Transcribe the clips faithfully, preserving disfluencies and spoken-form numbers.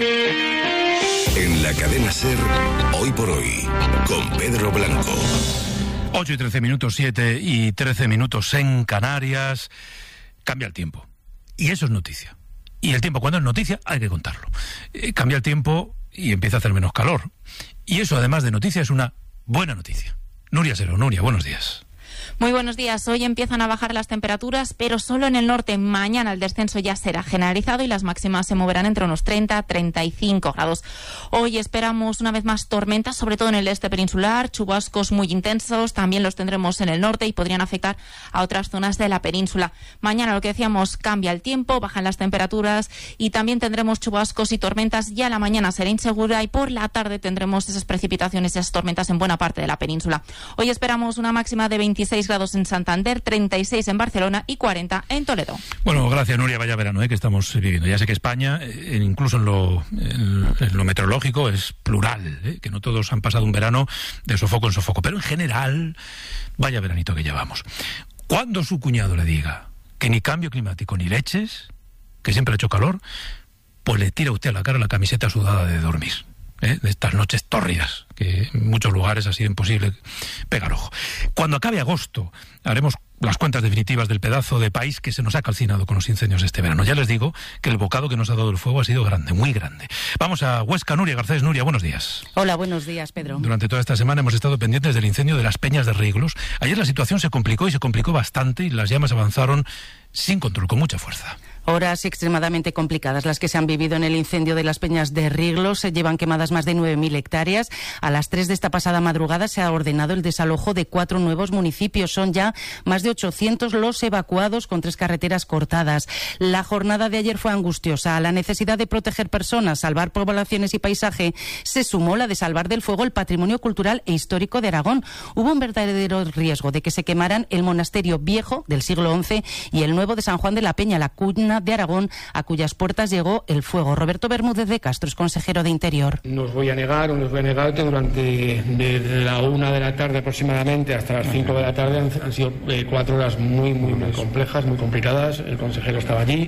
En la cadena SER, Hoy por Hoy, con Pedro Blanco. ocho y trece minutos, siete y trece minutos en Canarias. Cambia el tiempo. Y eso es noticia. Y el tiempo, cuando es noticia, hay que contarlo. Eh, cambia el tiempo y empieza a hacer menos calor. Y eso, además de noticia, es una buena noticia. Nuria Sero. Nuria, buenos días. Muy buenos días. Hoy empiezan a bajar las temperaturas, pero solo en el norte. Mañana el descenso ya será generalizado y las máximas se moverán entre unos treinta a treinta y cinco grados. Hoy esperamos una vez más tormentas, sobre todo en el este peninsular, chubascos muy intensos, también los tendremos en el norte y podrían afectar a otras zonas de la península. Mañana, lo que decíamos, cambia el tiempo, bajan las temperaturas y también tendremos chubascos y tormentas. Ya la mañana será insegura y por la tarde tendremos esas precipitaciones, esas tormentas en buena parte de la península. Hoy esperamos una máxima de veintiséis grados en Santander, treinta y seis en Barcelona y cuarenta en Toledo. Bueno, gracias, Nuria. Vaya verano, ¿eh?, que estamos viviendo. Ya sé que España, eh, incluso en lo, en, en lo meteorológico, es plural, ¿eh?, que no todos han pasado un verano de sofoco en sofoco, pero en general, vaya veranito que llevamos. Cuando su cuñado le diga que ni cambio climático ni leches, que siempre ha hecho calor, pues le tira usted a la cara la camiseta sudada de dormir. ¿Eh? De estas noches tórridas, que en muchos lugares ha sido imposible pegar ojo. Cuando acabe agosto, haremos las cuentas definitivas del pedazo de país que se nos ha calcinado con los incendios este verano. Ya les digo que el bocado que nos ha dado el fuego ha sido grande, muy grande. Vamos a Huesca. Nuria Garcés. Nuria, buenos días. Hola, buenos días, Pedro. Durante toda esta semana hemos estado pendientes del incendio de las Peñas de Riglos. Ayer la situación se complicó y se complicó bastante y las llamas avanzaron sin control, con mucha fuerza. Horas extremadamente complicadas las que se han vivido en el incendio de las Peñas de Riglos. Se llevan quemadas más de nueve mil hectáreas. A las tres de esta pasada madrugada se ha ordenado el desalojo de cuatro nuevos municipios. Son ya más de ochocientos los evacuados, con tres carreteras cortadas. La jornada de ayer fue angustiosa. A la necesidad de proteger personas, salvar poblaciones y paisaje, se sumó la de salvar del fuego el patrimonio cultural e histórico de Aragón. Hubo un verdadero riesgo de que se quemaran el monasterio viejo del siglo once y el nuevo de San Juan de la Peña, la cuna de Aragón, a cuyas puertas llegó el fuego. Roberto Bermúdez de Castro es consejero de Interior. No os voy a negar, o no os voy a negar que durante desde la una de la tarde aproximadamente hasta las cinco de la tarde han, han sido eh, cuatro horas muy, muy, muy complejas, muy complicadas. El consejero estaba allí,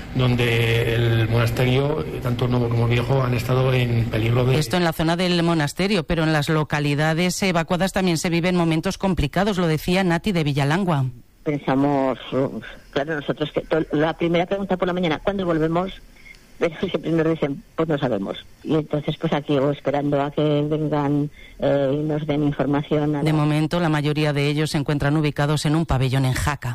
donde el monasterio, tanto nuevo como viejo, han estado en peligro de... Esto en la zona del monasterio, pero en las localidades evacuadas también se viven momentos complicados, lo decía Nati de Villalangua. Pensamos, claro, nosotros, que la primera pregunta por la mañana, ¿cuándo volvemos? Pero siempre nos dicen, pues no sabemos. Y entonces, pues aquí o esperando a que vengan eh, y nos den información. De la... momento, la mayoría de ellos se encuentran ubicados en un pabellón en Jaca.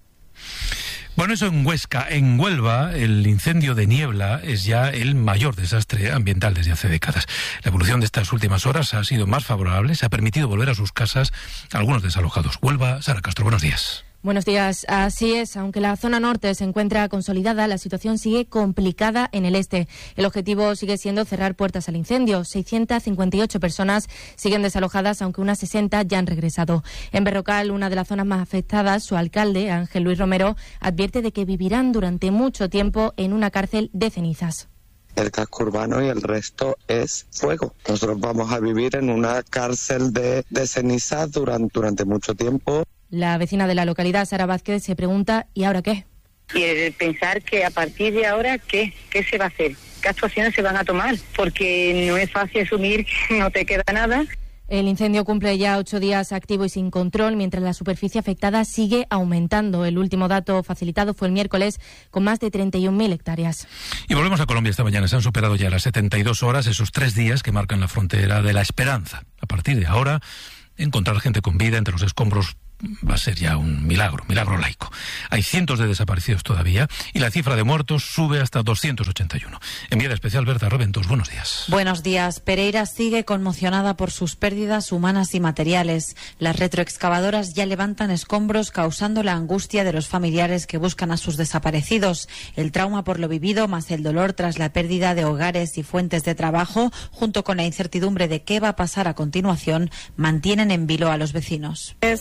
Bueno, eso en Huesca. En Huelva, el incendio de Niebla es ya el mayor desastre ambiental desde hace décadas. La evolución de estas últimas horas ha sido más favorable, se ha permitido volver a sus casas a algunos desalojados. Huelva, Sara Castro, buenos días. Buenos días. Así es, aunque la zona norte se encuentra consolidada, la situación sigue complicada en el este. El objetivo sigue siendo cerrar puertas al incendio. seiscientas cincuenta y ocho personas siguen desalojadas, aunque unas sesenta ya han regresado. En Berrocal, una de las zonas más afectadas, su alcalde, Ángel Luis Romero, advierte de que vivirán durante mucho tiempo en una cárcel de cenizas. El casco urbano y el resto es fuego. Nosotros vamos a vivir en una cárcel de, de cenizas durante, durante mucho tiempo. La vecina de la localidad, Sara Vázquez, se pregunta, ¿y ahora qué? Y pensar que a partir de ahora, ¿qué? ¿Qué se va a hacer? ¿Qué actuaciones se van a tomar? Porque no es fácil asumir que no te queda nada. El incendio cumple ya ocho días activo y sin control, mientras la superficie afectada sigue aumentando. El último dato facilitado fue el miércoles, con más de treinta y un mil hectáreas. Y volvemos a Colombia esta mañana. Se han superado ya las setenta y dos horas, esos tres días que marcan la frontera de la esperanza. A partir de ahora, encontrar gente con vida entre los escombros va a ser ya un milagro, milagro laico. Hay cientos de desaparecidos todavía y la cifra de muertos sube hasta doscientos ochenta y uno. Enviada especial Berta Reventos, buenos días. Buenos días. Pereira sigue conmocionada por sus pérdidas humanas y materiales. Las retroexcavadoras ya levantan escombros, causando la angustia de los familiares que buscan a sus desaparecidos. El trauma por lo vivido, más el dolor tras la pérdida de hogares y fuentes de trabajo, junto con la incertidumbre de qué va a pasar a continuación, mantienen en vilo a los vecinos. Esto se convirtió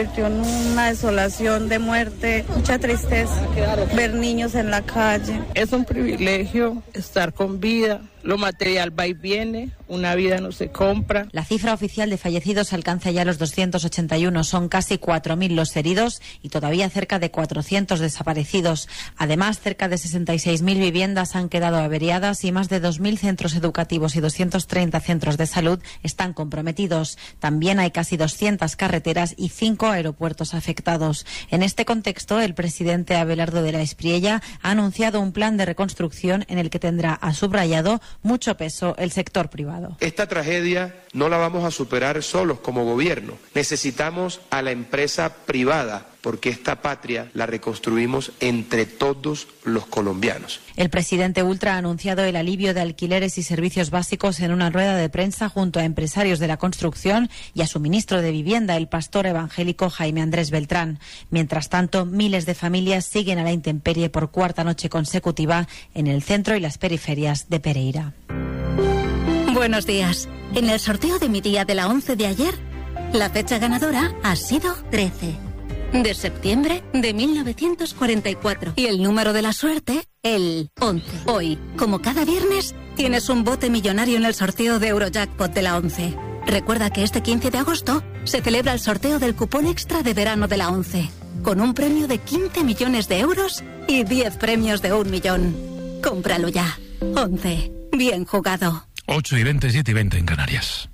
convirtió en una desolación de muerte, mucha tristeza, ver niños en la calle. Es un privilegio estar con vida. Lo material va y viene, una vida no se compra. La cifra oficial de fallecidos alcanza ya los doscientos ochenta y uno, son casi cuatro mil los heridos y todavía cerca de cuatrocientos desaparecidos. Además, cerca de sesenta y seis mil viviendas han quedado averiadas y más de dos mil centros educativos y doscientos treinta centros de salud están comprometidos. También hay casi doscientas carreteras y cinco aeropuertos afectados. En este contexto, el presidente Abelardo de la Espriella ha anunciado un plan de reconstrucción en el que tendrá, ha subrayado, mucho peso el sector privado. Esta tragedia no la vamos a superar solos como gobierno. Necesitamos a la empresa privada porque esta patria la reconstruimos entre todos los colombianos. El presidente Ultra ha anunciado el alivio de alquileres y servicios básicos en una rueda de prensa junto a empresarios de la construcción y a su ministro de Vivienda, el pastor evangélico Jaime Andrés Beltrán. Mientras tanto, miles de familias siguen a la intemperie por cuarta noche consecutiva en el centro y las periferias de Pereira. Buenos días. En el sorteo de mi día de la once de ayer, la fecha ganadora ha sido trece. De septiembre de mil novecientos cuarenta y cuatro. Y el número de la suerte, el once. Hoy, como cada viernes, tienes un bote millonario en el sorteo de Eurojackpot de la once. Recuerda que este quince de agosto se celebra el sorteo del cupón extra de verano de la once, con un premio de quince millones de euros y diez premios de un millón. Cómpralo ya. once. Bien jugado. ocho y veinte, siete y veinte en Canarias.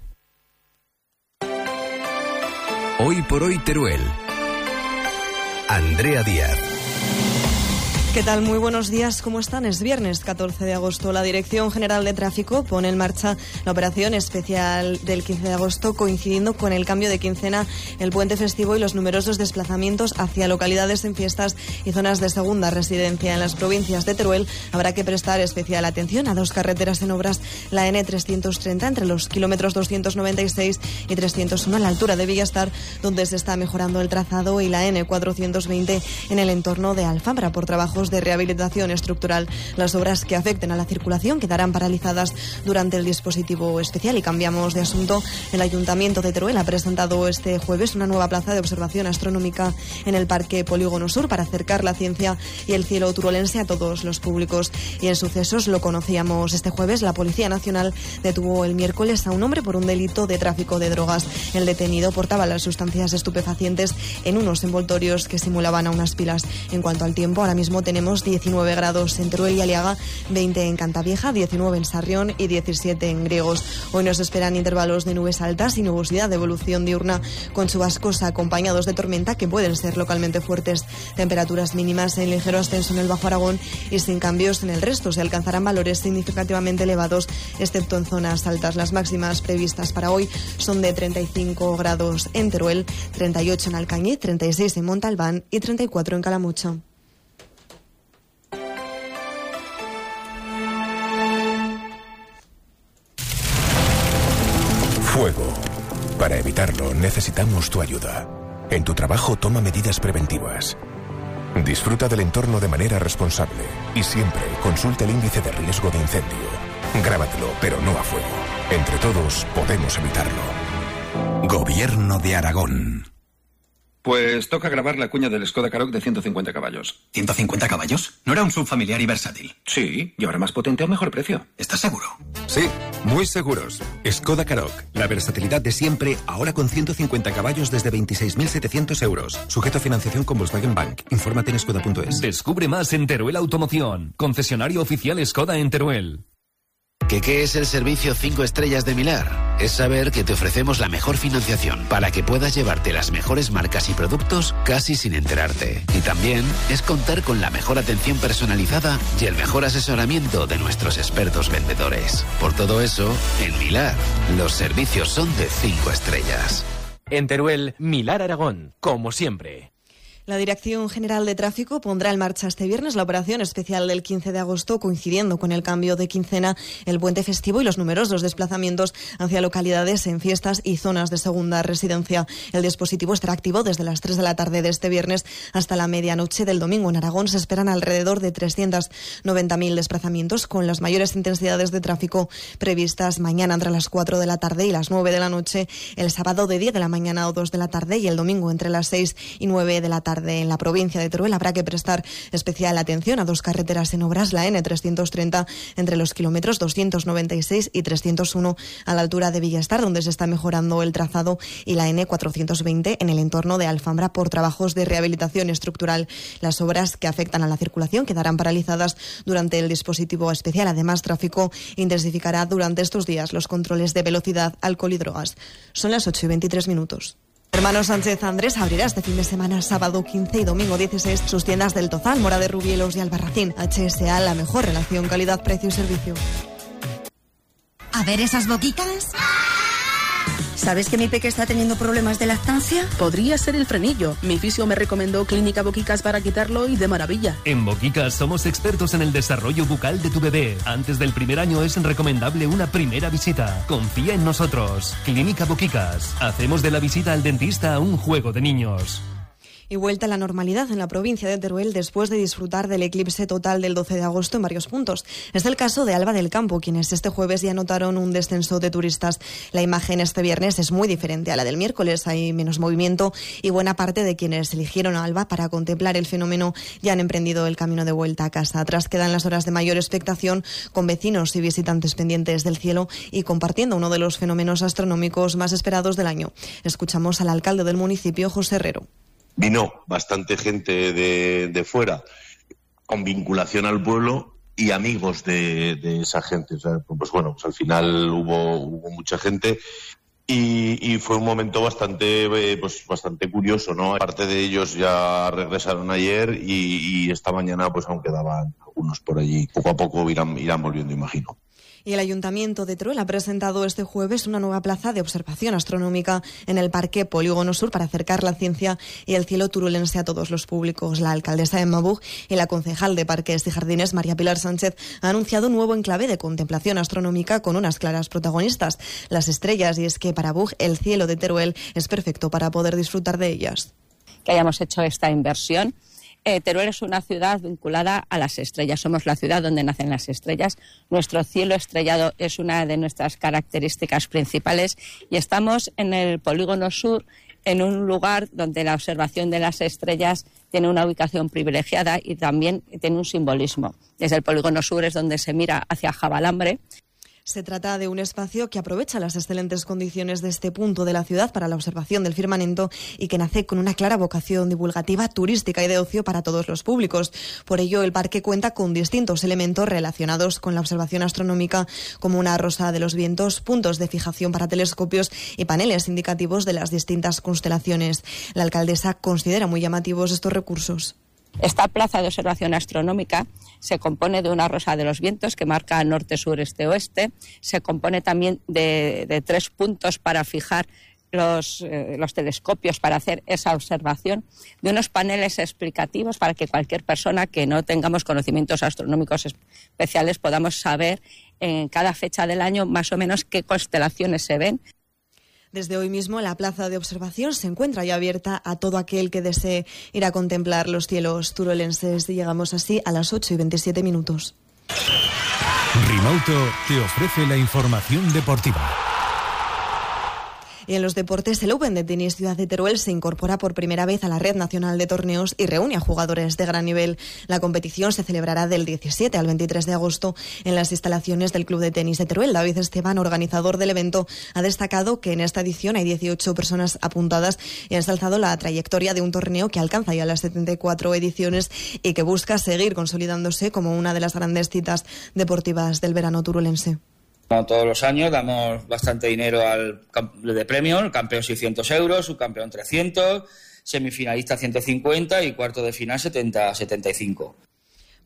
Hoy por hoy Teruel. Andrea Díaz. ¿Qué tal? Muy buenos días. ¿Cómo están? Es viernes catorce de agosto. La Dirección General de Tráfico pone en marcha la operación especial del quince de agosto, coincidiendo con el cambio de quincena, el puente festivo y los numerosos desplazamientos hacia localidades en fiestas y zonas de segunda residencia. En las provincias de Teruel habrá que prestar especial atención a dos carreteras en obras, la ene trescientos treinta entre los kilómetros doscientos noventa y seis y trescientos uno a la altura de Villastar, donde se está mejorando el trazado, y la ene cuatrocientos veinte en el entorno de Alfambra por trabajo de rehabilitación estructural. Las obras que afecten a la circulación quedarán paralizadas durante el dispositivo especial. Y cambiamos de asunto. El Ayuntamiento de Teruel ha presentado este jueves una nueva plaza de observación astronómica en el Parque Polígono Sur para acercar la ciencia y el cielo turolense a todos los públicos. Y en sucesos, lo conocíamos este jueves, la Policía Nacional detuvo el miércoles a un hombre por un delito de tráfico de drogas. El detenido portaba las sustancias estupefacientes en unos envoltorios que simulaban a unas pilas. En cuanto al tiempo, ahora mismo tenemos diecinueve grados en Teruel y Aliaga, veinte en Cantavieja, diecinueve en Sarrión y diecisiete en Griegos. Hoy nos esperan intervalos de nubes altas y nubosidad de evolución diurna con chubascos acompañados de tormenta que pueden ser localmente fuertes. Temperaturas mínimas en ligero ascenso en el Bajo Aragón y sin cambios en el resto. Se alcanzarán valores significativamente elevados, excepto en zonas altas. Las máximas previstas para hoy son de treinta y cinco grados en Teruel, treinta y ocho en Alcañiz, treinta y seis en Montalbán y treinta y cuatro en Calamucha. Fuego. Para evitarlo, necesitamos tu ayuda. En tu trabajo, toma medidas preventivas. Disfruta del entorno de manera responsable y siempre consulta el índice de riesgo de incendio. Grábatelo, pero no a fuego. Entre todos podemos evitarlo. Gobierno de Aragón. Pues toca grabar la cuña del Skoda Karoq de ciento cincuenta caballos. ¿ciento cincuenta caballos? ¿No era un subfamiliar y versátil? Sí, y ahora más potente a mejor precio. ¿Estás seguro? Sí, muy seguros. Skoda Karoq, la versatilidad de siempre, ahora con ciento cincuenta caballos desde veintiséis mil setecientos euros. Sujeto a financiación con Volkswagen Bank. Infórmate en skoda punto es. Descubre más en Teruel Automoción, concesionario oficial Skoda en Teruel. ¿Qué, qué es el servicio cinco estrellas de Milar? Es saber que te ofrecemos la mejor financiación para que puedas llevarte las mejores marcas y productos casi sin enterarte. Y también es contar con la mejor atención personalizada y el mejor asesoramiento de nuestros expertos vendedores. Por todo eso, en Milar, los servicios son de cinco estrellas. En Teruel, Milar Aragón, como siempre. La Dirección General de Tráfico pondrá en marcha este viernes la operación especial del quince de agosto, coincidiendo con el cambio de quincena, el puente festivo y los numerosos desplazamientos hacia localidades en fiestas y zonas de segunda residencia. El dispositivo estará activo desde las tres de la tarde de este viernes hasta la medianoche del domingo. En Aragón se esperan alrededor de trescientos noventa mil desplazamientos, con las mayores intensidades de tráfico previstas mañana entre las cuatro de la tarde y las nueve de la noche, el sábado de diez de la mañana o dos de la tarde y el domingo entre las seis y nueve de la tarde. En la provincia de Teruel habrá que prestar especial atención a dos carreteras en obras, la ene trescientos treinta entre los kilómetros doscientos noventa y seis y trescientos uno a la altura de Villastar, donde se está mejorando el trazado, y la ene cuatrocientos veinte en el entorno de Alfambra por trabajos de rehabilitación estructural. Las obras que afectan a la circulación quedarán paralizadas durante el dispositivo especial. Además, tráfico intensificará durante estos días los controles de velocidad, alcohol y drogas. Son las ocho y veintitrés minutos. Hermanos Sánchez Andrés abrirá este fin de semana, sábado quince y domingo dieciséis, sus tiendas del Tozal, Mora de Rubielos y Albarracín. H S A, la mejor relación calidad-precio y servicio. A ver esas boquitas. ¿Sabes que mi peque está teniendo problemas de lactancia? Podría ser el frenillo. Mi fisio me recomendó Clínica Boquicas para quitarlo y de maravilla. En Boquicas somos expertos en el desarrollo bucal de tu bebé. Antes del primer año es recomendable una primera visita. Confía en nosotros. Clínica Boquicas. Hacemos de la visita al dentista un juego de niños. Y vuelta a la normalidad en la provincia de Teruel después de disfrutar del eclipse total del doce de agosto en varios puntos. Es el caso de Alba del Campo, quienes este jueves ya notaron un descenso de turistas. La imagen este viernes es muy diferente a la del miércoles. Hay menos movimiento y buena parte de quienes eligieron a Alba para contemplar el fenómeno ya han emprendido el camino de vuelta a casa. Atrás quedan las horas de mayor expectación, con vecinos y visitantes pendientes del cielo y compartiendo uno de los fenómenos astronómicos más esperados del año. Escuchamos al alcalde del municipio, José Herrero. Vino bastante gente de, de fuera con vinculación al pueblo y amigos de, de esa gente. O sea, pues bueno, pues al final hubo, hubo mucha gente y, y fue un momento bastante eh, pues bastante curioso, ¿no? Parte de ellos ya regresaron ayer y, y esta mañana pues aún quedaban algunos por allí. Poco a poco irán, irán volviendo, imagino. Y el Ayuntamiento de Teruel ha presentado este jueves una nueva plaza de observación astronómica en el Parque Polígono Sur para acercar la ciencia y el cielo turulense a todos los públicos. La alcaldesa Emma Buch y la concejal de Parques y Jardines, María Pilar Sánchez, ha anunciado un nuevo enclave de contemplación astronómica con unas claras protagonistas, las estrellas, y es que para Buch el cielo de Teruel es perfecto para poder disfrutar de ellas. Que hayamos hecho esta inversión. Eh, Teruel es una ciudad vinculada a las estrellas. Somos la ciudad donde nacen las estrellas. Nuestro cielo estrellado es una de nuestras características principales y estamos en el Polígono Sur, en un lugar donde la observación de las estrellas tiene una ubicación privilegiada y también tiene un simbolismo. Desde el Polígono Sur es donde se mira hacia Jabalambre. Se trata de un espacio que aprovecha las excelentes condiciones de este punto de la ciudad para la observación del firmamento y que nace con una clara vocación divulgativa, turística y de ocio para todos los públicos. Por ello, el parque cuenta con distintos elementos relacionados con la observación astronómica, como una rosa de los vientos, puntos de fijación para telescopios y paneles indicativos de las distintas constelaciones. La alcaldesa considera muy llamativos estos recursos. Esta plaza de observación astronómica se compone de una rosa de los vientos que marca norte, sur, este, oeste. Se compone también de, de tres puntos para fijar los, eh, los telescopios para hacer esa observación, de unos paneles explicativos para que cualquier persona que no tengamos conocimientos astronómicos especiales podamos saber en cada fecha del año más o menos qué constelaciones se ven. Desde hoy mismo la plaza de observación se encuentra ya abierta a todo aquel que desee ir a contemplar los cielos turolenses. Llegamos así a las ocho y veintisiete minutos. Rimauto te ofrece la información deportiva. Y en los deportes, el Open de Tenis Ciudad de Teruel se incorpora por primera vez a la Red Nacional de Torneos y reúne a jugadores de gran nivel. La competición se celebrará del diecisiete al veintitrés de agosto en las instalaciones del Club de Tenis de Teruel. David Esteban, organizador del evento, ha destacado que en esta edición hay dieciocho personas apuntadas y ha ensalzado la trayectoria de un torneo que alcanza ya las setenta y cuatro ediciones y que busca seguir consolidándose como una de las grandes citas deportivas del verano turulense. Como todos los años, damos bastante dinero al de premio, el campeón seiscientos euros, subcampeón trescientos, semifinalista ciento cincuenta y cuarto de final setenta, setenta y cinco.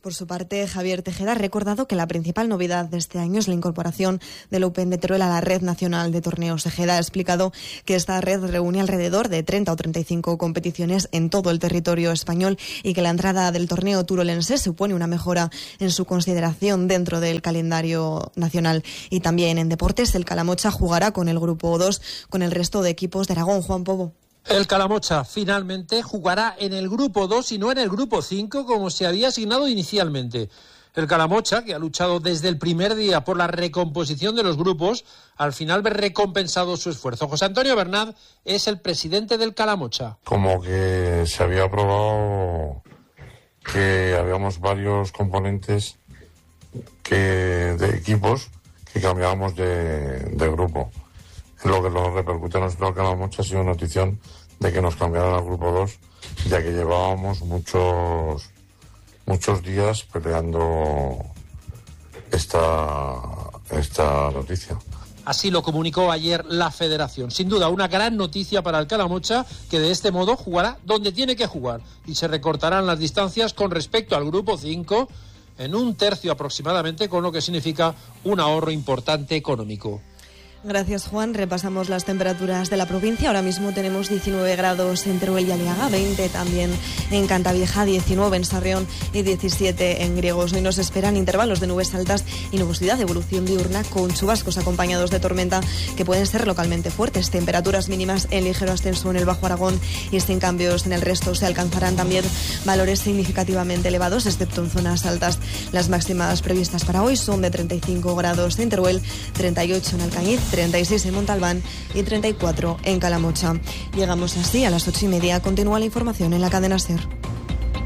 Por su parte, Javier Tejeda ha recordado que la principal novedad de este año es la incorporación del Open de Teruel a la Red Nacional de Torneos. Tejeda ha explicado que esta red reúne alrededor de treinta o treinta y cinco competiciones en todo el territorio español y que la entrada del torneo turolense supone una mejora en su consideración dentro del calendario nacional. Y también en deportes, el Calamocha jugará con el Grupo dos con el resto de equipos de Aragón. Juan Pobo. El Calamocha finalmente jugará en el Grupo dos y no en el Grupo cinco como se había asignado inicialmente. El Calamocha, que ha luchado desde el primer día por la recomposición de los grupos, al final ve recompensado su esfuerzo. José Antonio Bernat es el presidente del Calamocha. Como que se había aprobado que habíamos varios componentes que de equipos que cambiábamos de, de grupo. Lo que nos repercute a nosotros al Calamocha ha sido una notición de que nos cambiaran al Grupo dos, ya que llevábamos muchos muchos días peleando esta, esta noticia. Así lo comunicó ayer la Federación. Sin duda, una gran noticia para el Calamocha, que de este modo jugará donde tiene que jugar y se recortarán las distancias con respecto al Grupo cinco en un tercio aproximadamente, con lo que significa un ahorro importante económico. Gracias, Juan. Repasamos las temperaturas de la provincia. Ahora mismo tenemos diecinueve grados en Teruel y Aliaga, veinte también en Cantavieja, diecinueve en Sarrión y diecisiete en Griegos. Hoy nos esperan intervalos de nubes altas y nubosidad de evolución diurna con chubascos acompañados de tormenta que pueden ser localmente fuertes. Temperaturas mínimas en ligero ascenso en el Bajo Aragón y sin cambios en el resto. Se alcanzarán también valores significativamente elevados, excepto en zonas altas. Las máximas previstas para hoy son de treinta y cinco grados en Teruel, treinta y ocho en Alcañiz, treinta y seis en Montalbán y treinta y cuatro en Calamocha. Llegamos así a las ocho y media. Continúa la información en la cadena SER.